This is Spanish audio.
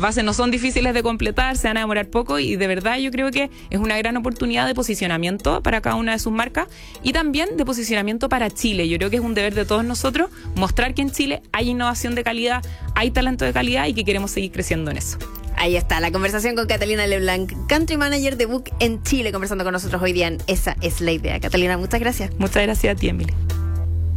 bases no son difíciles de completar, se van a demorar poco y de verdad yo creo que es una gran oportunidad de posicionamiento para cada una de sus marcas y también de posicionamiento para Chile. Yo creo que es un deber de todos nosotros mostrar que en Chile hay innovación de calidad, hay talento de calidad y que queremos seguir creciendo en eso. Ahí está, la conversación con Catalina Leblanc, Country Manager de Book en Chile, conversando con nosotros hoy día en Esa es la Idea. Catalina, muchas gracias. Muchas gracias a ti, Emily.